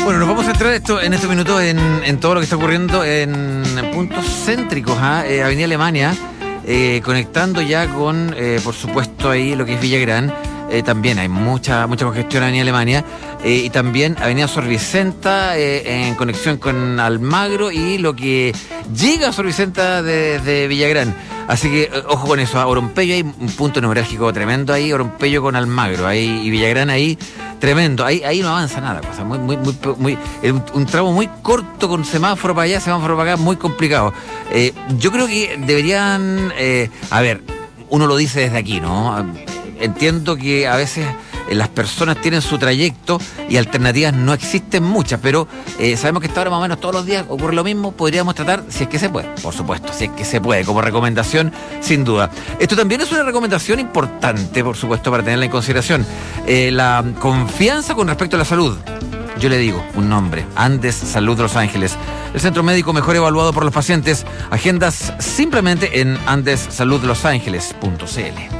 Bueno, nos vamos a centrar en estos minutos en todo lo que está ocurriendo en puntos céntricos, Avenida Alemania, conectando ya con, por supuesto, ahí lo que es Villagrán. También hay mucha congestión en Avenida Alemania, y también Avenida Sor Vicenta, en conexión con Almagro y lo que llega a Sor Vicenta de Villagrán. Así que ojo con eso. A Oropello hay un punto neurálgico tremendo ahí, Oropello con Almagro ahí, y Villagrán ahí tremendo. Ahí no avanza nada, cosa un tramo muy corto, con semáforo para allá, semáforo para acá, muy complicado. Yo creo que deberían, a ver, uno lo dice desde aquí, ¿no? Entiendo que a veces las personas tienen su trayecto y alternativas no existen muchas, pero sabemos que esta hora más o menos todos los días ocurre lo mismo. Podríamos tratar, si es que se puede, por supuesto, si es que se puede, como recomendación, sin duda. Esto también es una recomendación importante, por supuesto, para tenerla en consideración. La confianza con respecto a la salud. Yo le digo un nombre: Andes Salud Los Ángeles, el centro médico mejor evaluado por los pacientes. Agendas simplemente en andessaludlosangeles.cl.